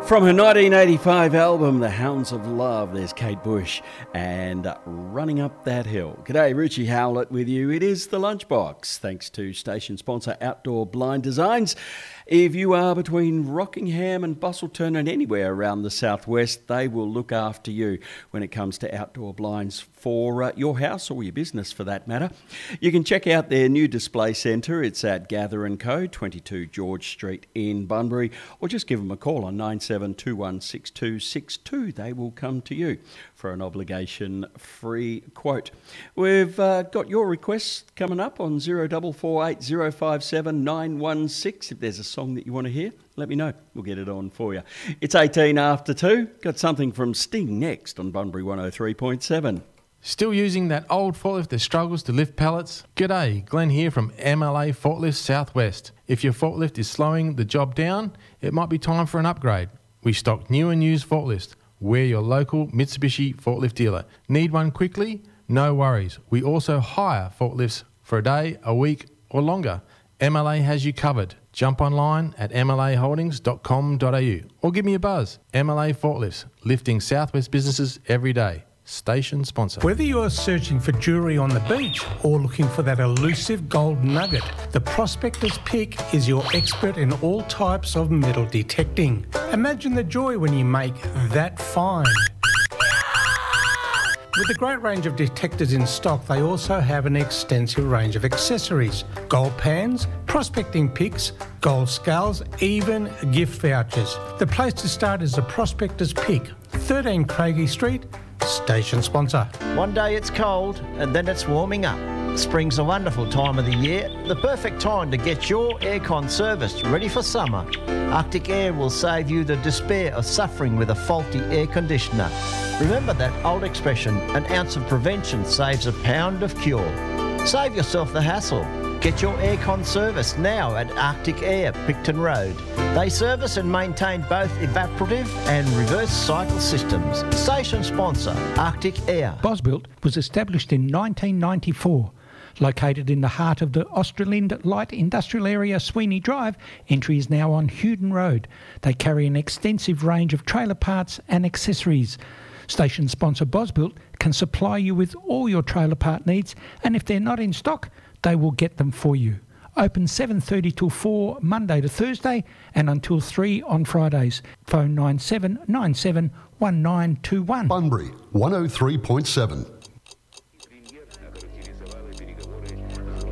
From her 1985 album, The Hounds of Love, there's Kate Bush and Running Up That Hill. G'day, Richie Howlett with you. It is The Lunchbox, thanks to station sponsor Outdoor Blind Designs. If you are between Rockingham and Busselton and anywhere around the southwest, they will look after you when it comes to outdoor blinds for your house or your business for that matter. You can check out their new display centre. It's at Gather & Co, 22 George Street in Bunbury, or just give them a call on 97216262. They will come to you for an obligation-free quote. We've got your requests coming up on 0448 057 916. If there's a song that you want to hear, let me know. We'll get it on for you. It's 18 after 2. Got something from Sting next on Bunbury 103.7. Still using that old forklift that struggles to lift pallets? G'day, Glenn here from MLA Forklifts Southwest. If your forklift is slowing the job down, it might be time for an upgrade. We stock new and used forklifts. We're your local Mitsubishi forklift dealer. Need one quickly? No worries. We also hire forklifts for a day, a week or longer. MLA has you covered. Jump online at mlaholdings.com.au or give me a buzz. MLA Forklifts, lifting Southwest businesses every day. Station sponsor. Whether you're searching for jewellery on the beach or looking for that elusive gold nugget, the Prospector's Pick is your expert in all types of metal detecting. Imagine the joy when you make that find. With a great range of detectors in stock, they also have an extensive range of accessories. Gold pans, prospecting picks, gold scales, even gift vouchers. The place to start is the Prospector's Pick, 13 Craigie Street, station sponsor. One day it's cold and then it's warming up. Spring's a wonderful time of the year, the perfect time to get your aircon serviced, ready for summer. Arctic Air will save you the despair of suffering with a faulty air conditioner. Remember that old expression, an ounce of prevention saves a pound of cure. Save yourself the hassle. Get your aircon serviced now at Arctic Air, Picton Road. They service and maintain both evaporative and reverse cycle systems. Station sponsor, Arctic Air. Bosbuilt was established in 1994. Located in the heart of the Australind Light Industrial Area, Sweeney Drive, entry is now on Hewden Road. They carry an extensive range of trailer parts and accessories. Station sponsor Bosbuilt can supply you with all your trailer part needs, and if they're not in stock, they will get them for you. Open 7:30 till 4 Monday to Thursday and until 3 on Fridays. Phone 9797 1921. Bunbury 103.7.